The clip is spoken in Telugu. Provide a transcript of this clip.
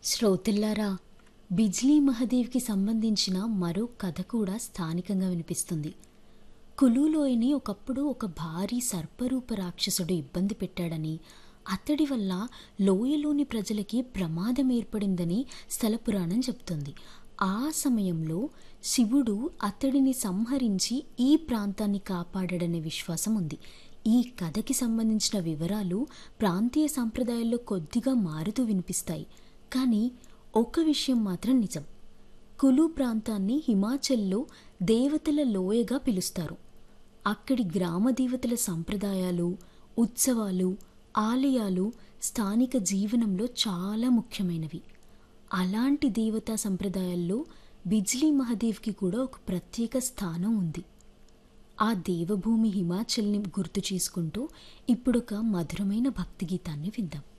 శ్రోతల్లారా, బిజ్లీ మహదేవ్‌కి సంబంధించిన మరో కథ కూడా స్థానికంగా వినిపిస్తుంది. కులులోయని ఒకప్పుడు ఒక భారీ సర్పరూప రాక్షసుడు ఇబ్బంది పెట్టాడని, అతడి వల్ల లోయలోని ప్రజలకి ప్రమాదం ఏర్పడిందని స్థల పురాణం చెప్తుంది. ఆ సమయంలో శివుడు అతడిని సంహరించి ఈ ప్రాంతాన్ని కాపాడాడనే విశ్వాసం ఉంది. ఈ కథకి సంబంధించిన వివరాలు ప్రాంతీయ సంప్రదాయాల్లో కొద్దిగా మారుతూ వినిపిస్తాయి. కానీ ఒక విషయం మాత్రం నిజం. కులు ప్రాంతాన్ని హిమాచల్లో దేవతల లోయగా పిలుస్తారు. అక్కడి గ్రామ దేవతల సంప్రదాయాలు, ఉత్సవాలు, ఆలయాలు స్థానిక జీవనంలో చాలా ముఖ్యమైనవి. అలాంటి దేవతా సంప్రదాయాల్లో బిజ్లీ మహదేవ్‌కి కూడా ఒక ప్రత్యేక స్థానం ఉంది. ఆ దేవభూమి హిమాచల్‌ని గుర్తు చేసుకుంటూ ఇప్పుడొక మధురమైన భక్తి గీతాన్ని విందాం.